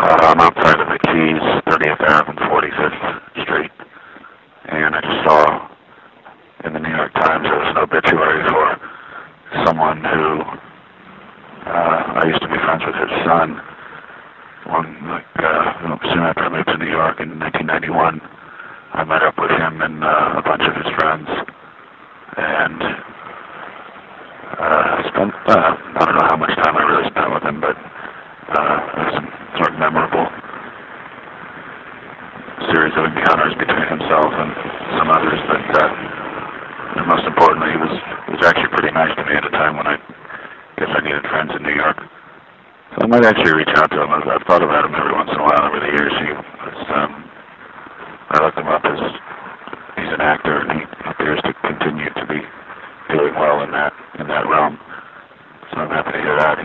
I'm outside of the Keys, 30th Ave and 45th Street, and I just saw in the New York Times there was an obituary for someone who I used to be friends with his son. Soon after I moved to New York in 1991, I met up with him and a bunch of his friends, and spent, I don't know how much time I really spent with him, but it was some sort of memorable series of encounters between himself and some others, but most importantly, he was actually pretty nice to me at a time when I guess I needed friends in New York. So I might actually reach out to him. I've thought about him every once in a while over the years. I looked him up as he's an actor, and he appears to continue to be doing well in that realm. So I'm happy to hear that.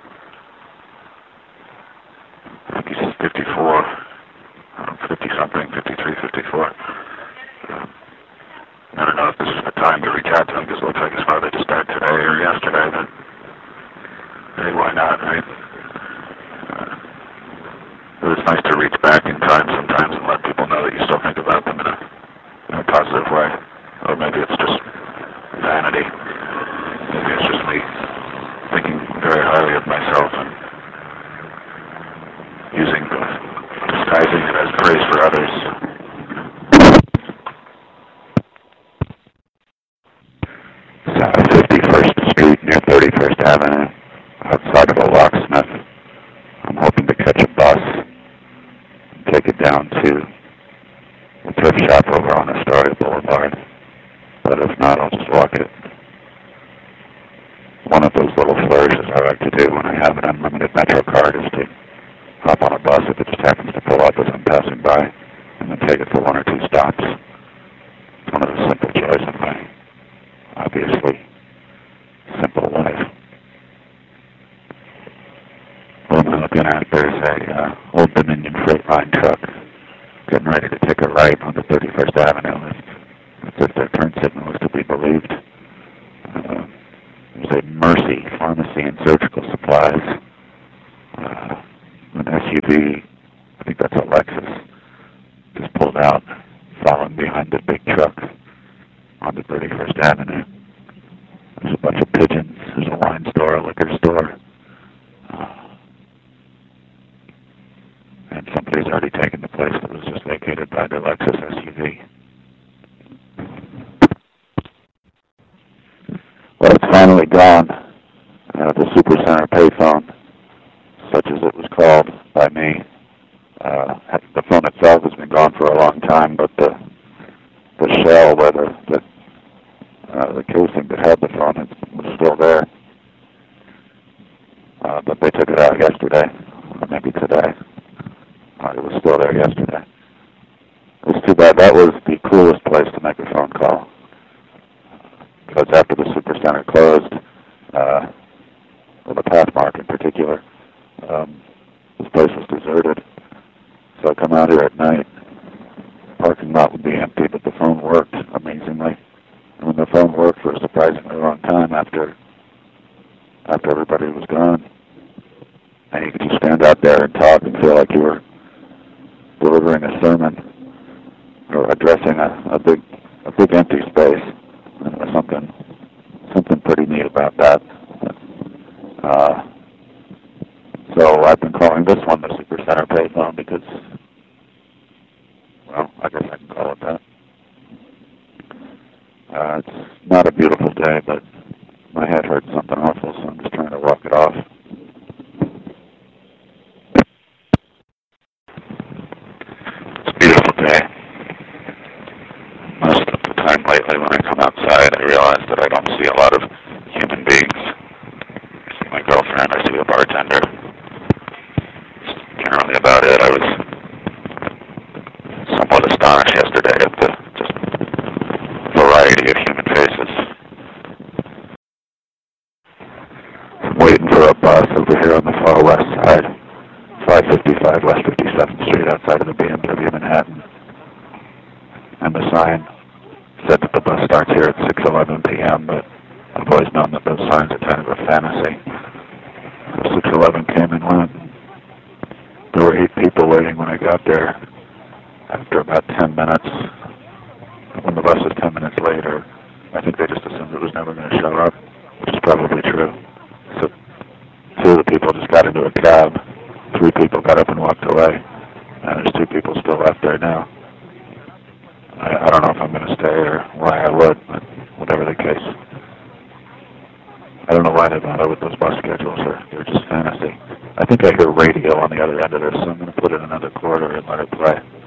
I think he's 54, 50-something, 53, 54. I don't know if this is the time to reach out to him, because it looks like his father just died today or yesterday, but hey, why not, right? It's nice to reach back in time sometimes and let people know that you still think about them in a positive way. Or maybe it's just vanity. Maybe it's just me thinking very highly of myself and disguising it as praise for others. South 51st Street near 31st Avenue, outside of a locksmith. I'm hoping to catch a bus and take it down to the thrift shop over on Astoria Boulevard. But if not, I'll just walk it. One of those little flourishes I like to do when I have an unlimited Metro card is to hop on a bus if it just happens to pull up as I'm passing by, and then take it for one or two stops. It's one of the simple joys of my obviously simple life. What am I looking at? There's a Old Dominion freight line truck getting ready to take a right onto 31st Avenue. If their turn signal is to be believed. There's a Mercy Pharmacy and Surgical Supplies. An SUV, I think that's a Lexus, just pulled out, following behind the big truck onto 31st Avenue. There's a bunch of pigeons. There's a wine store, a liquor store. And somebody's already taken the place that was just vacated by the Lexus SUV. Well, it's finally gone. The Supercenter payphone, such as it was called by me. The phone itself has been gone for a long time, but the shell, where the casing that had the phone was still there. But they took it out yesterday, or maybe today. It was still there yesterday. It was too bad. That was the coolest place to make a phone call. Because after the Supercenter closed, or the Pathmark in particular, this place was deserted. So I come out here at night. The parking lot would be empty, but the phone worked amazingly. And when the phone worked for a surprisingly long time after everybody was gone, and you could just stand out there and talk and feel like you were delivering a sermon or addressing a big empty space. And there was something pretty neat about that. So I've been calling this one the Supercenter payphone because, well, I guess I can call it that. It's not a beautiful day, but my head hurts something awful, so I'm just trying to walk it off. It's a beautiful day. Most of the time lately when I come outside, I realize that I don't see a lot of human beings. I see my girlfriend, I see a bartender. That's generally about it. I was somewhat astonished yesterday at the just variety of human faces. I'm waiting for a bus over here on the far west side, 555 West 57th Street outside of the BMW Manhattan. And the sign said that the bus starts here at 6:11 p.m., but I've always known that those signs are kind of a fantasy. 6:11 came and went. There were 8 people waiting when I got there. After about 10 minutes, when the bus was 10 minutes later, I think they just assumed it was never going to show up, which is probably true. So 2 of the people just got into a cab. 3 people got up and walked away. And there's 2 people still left right now. I don't know if I'm going to stay or why I would, but whatever the case. I don't know why they bother with those bus schedules. They're just fantasy. I think I hear radio on the other end of this, so I'm going to put in another quarter and let it play.